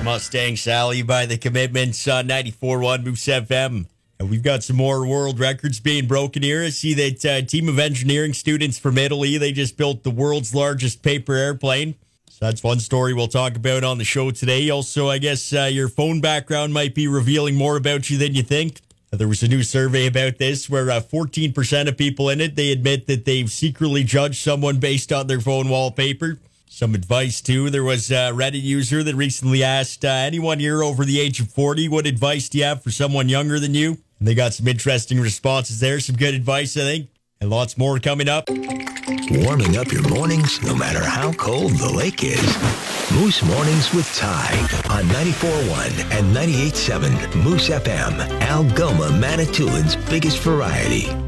Mustang Sally by The Commitments on 94.1 Moose FM. And we've got some more world records being broken here. I see that team of engineering students from Italy, they just built the world's largest paper airplane. So that's one story we'll talk about on the show today. Also, I guess your phone background might be revealing more about you than you think. There was a new survey about this where 14% of people in it, they admit that they've secretly judged someone based on their phone wallpaper. Some advice, too. There was a Reddit user that recently asked anyone here over the age of 40, what advice do you have for someone younger than you? And they got some interesting responses there. Some good advice, I think. And lots more coming up. Warming up your mornings no matter how cold the lake is. Moose Mornings with Ty on 94.1 and 98.7 Moose FM, Algoma, Manitoulин's biggest variety.